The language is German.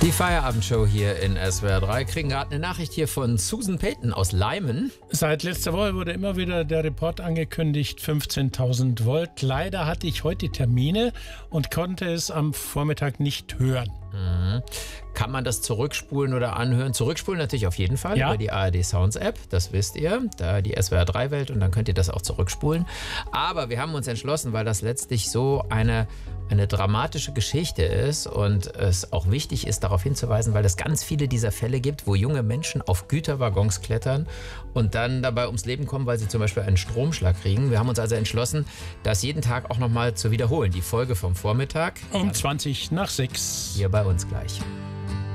Die Feierabendshow hier in SWR 3 kriegen gerade eine Nachricht hier von Susan Payton aus Leimen. Seit letzter Woche wurde immer wieder der Report angekündigt, 15.000 Volt. Leider hatte ich heute Termine und konnte es am Vormittag nicht hören. Kann man das zurückspulen oder anhören? Zurückspulen natürlich auf jeden Fall Ja. über die ARD Sounds App, das wisst ihr, da die SWR 3 Welt, und dann könnt ihr das auch zurückspulen. Aber wir haben uns entschlossen, weil das letztlich so eine dramatische Geschichte ist und es auch wichtig ist, darauf hinzuweisen, weil es ganz viele dieser Fälle gibt, wo junge Menschen auf Güterwaggons klettern und dann dabei ums Leben kommen, weil sie zum Beispiel einen Stromschlag kriegen. Wir haben uns also entschlossen, das jeden Tag auch nochmal zu wiederholen. Die Folge vom Vormittag Um 20 nach 6. hier bei uns gleich.